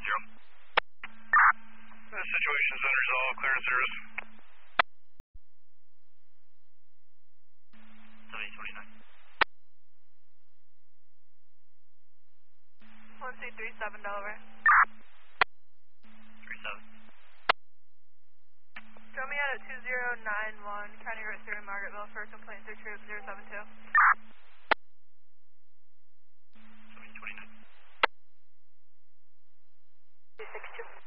The situation is unresolved, clearance zeros. 7029. 1237 Delaware. 37. Show me out at 2091, County Route 3 in Margaretville for complaints or troop 072. 7029. 262.